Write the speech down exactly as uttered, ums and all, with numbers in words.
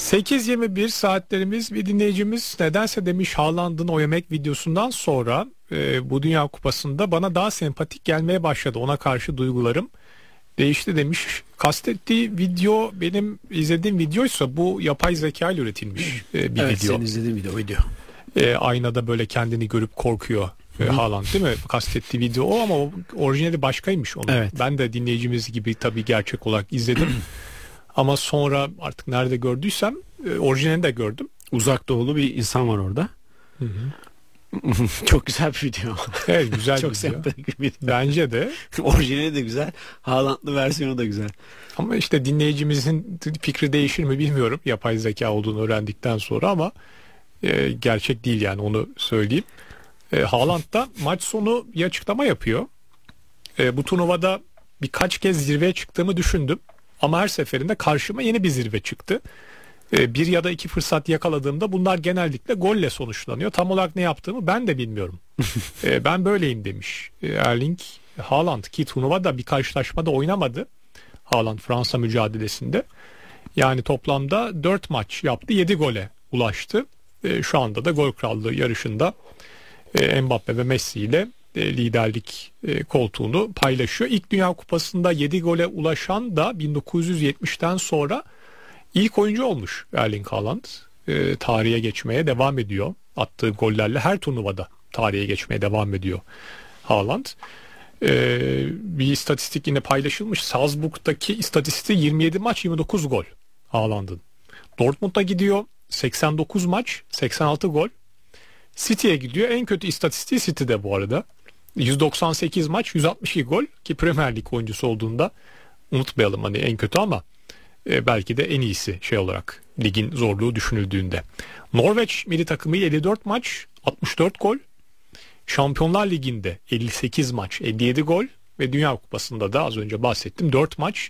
sekiz yirmi bir saatlerimiz. Bir dinleyicimiz nedense demiş Haaland'ın o yemek videosundan sonra e, bu Dünya Kupası'nda bana daha sempatik gelmeye başladı. Ona karşı duygularım değişti demiş. Kastettiği video benim izlediğim videoysa bu yapay zeka ile üretilmiş e, bir evet, video. Evet, senin izlediğin video oydu. E, aynada böyle kendini görüp korkuyor e, Haaland, değil mi? Kastettiği video o ama o, orijinali başkaymış onun. Evet. Ben de dinleyicimiz gibi tabii gerçek olarak izledim. Ama sonra artık nerede gördüysem e, orijinalini de gördüm. Uzak doğulu bir insan var orada. Hı hı. Çok güzel bir video. Evet, güzel Çok bir video. sempatik bir video. Bence de. Orijinali de güzel. Haaland'lı versiyonu da güzel. Ama işte dinleyicimizin fikri değişir mi bilmiyorum. Yapay zeka olduğunu öğrendikten sonra ama e, gerçek değil yani, onu söyleyeyim. E, Haaland da maç sonu bir açıklama yapıyor. E, bu turnuvada birkaç kez zirveye çıktığımı düşündüm. Ama her seferinde karşıma yeni bir zirve çıktı. E, bir ya da iki fırsat yakaladığımda bunlar genellikle golle sonuçlanıyor. Tam olarak ne yaptığımı ben de bilmiyorum. e, ben böyleyim demiş e, Erling Haaland, ki turnuvada bir karşılaşmada oynamadı. Haaland Fransa mücadelesinde. Yani toplamda dört maç yaptı, yedi gole ulaştı. E, şu anda da gol krallığı yarışında e, Mbappe ve Messi ile e, liderlik e, koltuğunu paylaşıyor. İlk Dünya Kupası'nda yedi gole ulaşan da bin dokuz yüz yetmişten sonra ilk oyuncu olmuş Erling Haaland. E, tarihe geçmeye devam ediyor. Attığı gollerle her turnuvada tarihe geçmeye devam ediyor Haaland. Ee, bir istatistik yine paylaşılmış. Salzburg'daki istatistiği yirmi yedi maç yirmi dokuz gol Haaland'ın. Dortmund'a gidiyor, seksen dokuz maç seksen altı gol. City'ye gidiyor, en kötü istatistiği City'de bu arada. yüz doksan sekiz maç yüz altmış iki gol, ki Premier Lig oyuncusu olduğunda unutmayalım hani en kötü ama e, belki de en iyisi şey olarak, ligin zorluğu düşünüldüğünde. Norveç milli takımı elli dört maç altmış dört gol. Şampiyonlar Ligi'nde elli sekiz maç elli yedi gol ve Dünya Kupası'nda da az önce bahsettim dört maç